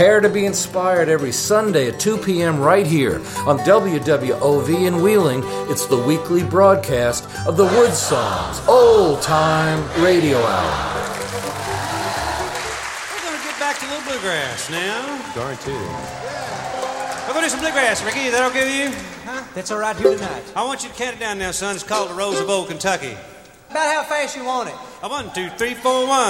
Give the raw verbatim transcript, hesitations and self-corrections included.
Prepare to be inspired every Sunday at two p.m. right here on W W O V in Wheeling. It's the weekly broadcast of the Wood Songs Old Time Radio Hour. We're going to get back to a little bluegrass now. Darn too. We're going to do some bluegrass, Ricky. Is that okay with you? Huh? That's all right here tonight. I want you to count it down now, son. It's called The Rose of Old Kentucky. About how fast you want it? A one, two, three, four, one.